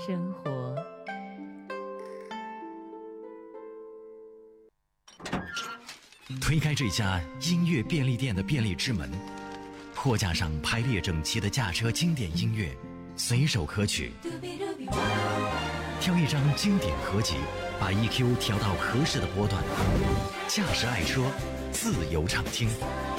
生活。 推开这家音乐便利店的便利之门，货架上排列整齐的驾车经典音乐，随手可取。挑一张经典合集，把 EQ 调到合适的波段，驾驶爱车，自由畅听。